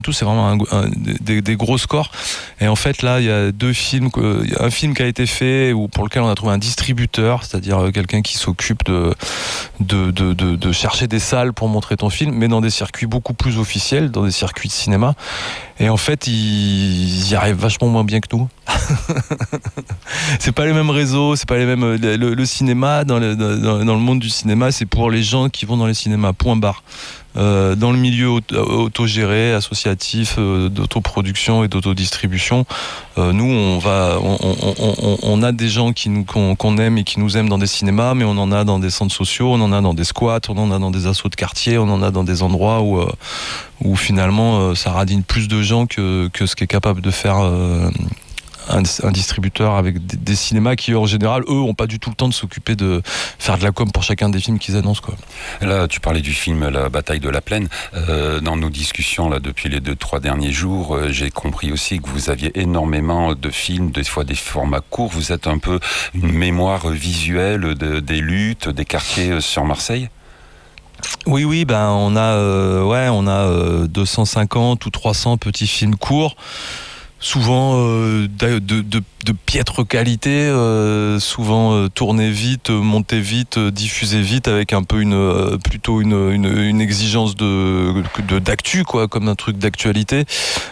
tout, c'est vraiment des gros scores. Et en fait, là, il y a il y a un film qui a été fait pour lequel on a trouvé un distributeur, c'est-à-dire quelqu'un qui s'occupe de chercher des salles pour montrer ton film, mais dans des circuits beaucoup plus officiels, dans des circuits de cinéma. Et en fait, ils y arrivent vachement moins bien que nous. C'est pas les mêmes réseaux, c'est pas les mêmes. Le cinéma, dans le monde du cinéma, c'est pour les gens qui vont dans les cinémas, point barre. Dans le milieu autogéré, associatif, d'autoproduction et d'autodistribution, nous on a des gens qu'on aime et qui nous aiment dans des cinémas, mais on en a dans des centres sociaux, on en a dans des squats, on en a dans des assos de quartier, on en a dans des endroits où finalement ça radine plus de gens que ce qu'est capable de faire un distributeur avec des cinémas qui en général eux ont pas du tout le temps de s'occuper de faire de la com pour chacun des films qu'ils annoncent, quoi. Là tu parlais du film La bataille de la plaine, dans nos discussions là depuis les 2-3 derniers jours, j'ai compris aussi que vous aviez énormément de films, des fois des formats courts. Vous êtes un peu une mémoire visuelle des luttes, des quartiers sur Marseille. Oui, ben on a 250 ou 300 petits films courts, souvent de piètre qualité, souvent tournés vite, montés vite, diffusés vite, avec un peu plutôt une exigence d'actu, quoi, comme un truc d'actualité,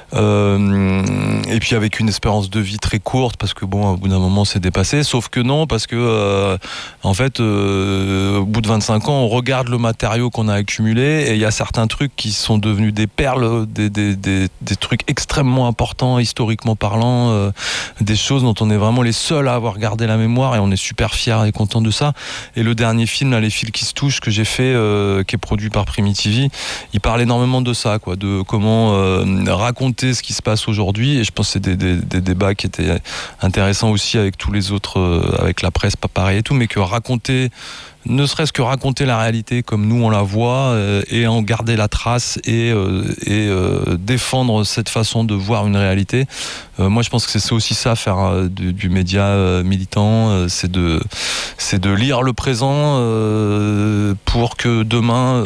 et puis avec une espérance de vie très courte, parce que bon, au bout d'un moment c'est dépassé, sauf que non, parce que en fait au bout de 25 ans on regarde le matériau qu'on a accumulé et il y a certains trucs qui sont devenus des perles, des trucs extrêmement importants historiquement parlant, des choses dont on est vraiment les seuls à avoir gardé la mémoire et on est super fiers et contents de ça. Et le dernier film, là, Les fils qui se touchent, que j'ai fait, qui est produit par Primi-TV, il parle énormément de ça, quoi, de comment raconter ce qui se passe aujourd'hui. Et je pense que c'est des débats qui étaient intéressants aussi avec tous les autres, avec la presse, pas pareil et tout, mais que ne serait-ce que raconter la réalité comme nous on la voit, et en garder la trace et défendre cette façon de voir une réalité. Moi je pense que c'est aussi ça, faire du média militant, c'est de lire le présent pour que demain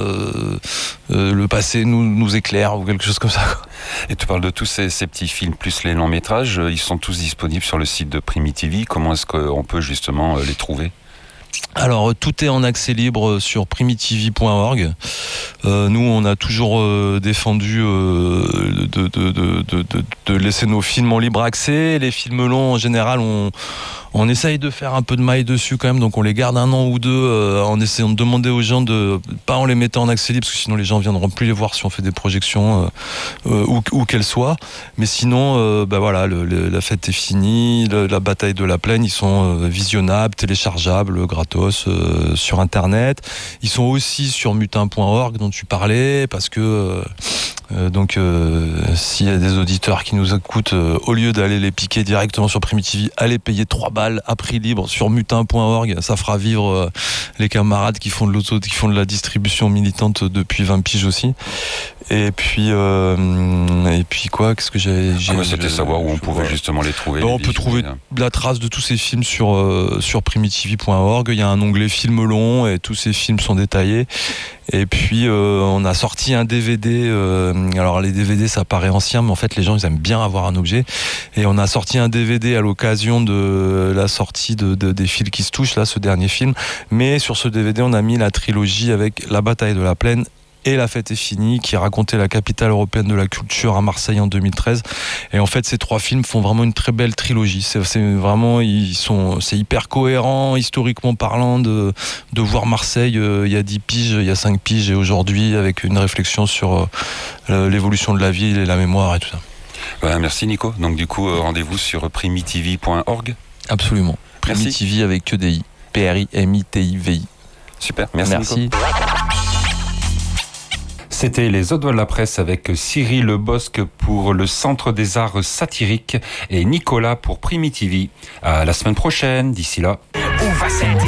le passé nous éclaire ou quelque chose comme ça, quoi. Et tu parles de tous ces petits films plus les longs métrages, ils sont tous disponibles sur le site de Primi-TV. Comment est-ce qu'on peut justement les trouver ? Alors tout est en accès libre sur primi-tv.org. Nous on a toujours défendu de laisser nos films en libre accès. Les films longs en général on essaye de faire un peu de maille dessus quand même, donc on les garde 1 an ou 2 en essayant de demander aux gens pas en les mettant en accès libre, parce que sinon les gens viendront plus les voir si on fait des projections où qu'elles soient. Mais sinon voilà, la fête est finie, la bataille de la plaine, ils sont visionnables, téléchargeables, gratos sur internet. Ils sont aussi sur mutin.org dont tu parlais, parce que s'il y a des auditeurs qui nous écoutent, au lieu d'aller les piquer directement sur Primi-TV, allez payer 3 balles à prix libre sur mutin.org, ça fera vivre les camarades qui font de la distribution militante depuis 20 piges aussi. Et puis quoi, qu'est-ce que c'était savoir où on pouvait justement les trouver. On peut trouver la trace de tous ces films sur primi-tv.org. Il y a un onglet films longs et tous ces films sont détaillés. Et puis on a sorti un DVD. Alors les DVD ça paraît ancien, mais en fait les gens ils aiment bien avoir un objet. Et on a sorti un DVD à l'occasion de la sortie des fils qui se touchent, là, ce dernier film. Mais sur ce DVD on a mis la trilogie avec La bataille de la plaine et La fête est finie, qui racontait la capitale européenne de la culture à Marseille en 2013. Et en fait, ces 3 films font vraiment une très belle trilogie. C'est vraiment, c'est hyper cohérent, historiquement parlant, de voir Marseille il y a 10 piges, il y a 5 piges et aujourd'hui, avec une réflexion sur l'évolution de la ville et la mémoire et tout ça. Voilà, merci Nico. Donc du coup, rendez-vous sur primi-tv.org. Absolument. Primi-TV avec que des I. Primi-TV. Super, merci. Nico. C'était les Odes de la presse avec Cyril Lebosque pour le Centre des Arts Satiriques et Nicolas pour Primi-TV. À la semaine prochaine, d'ici là.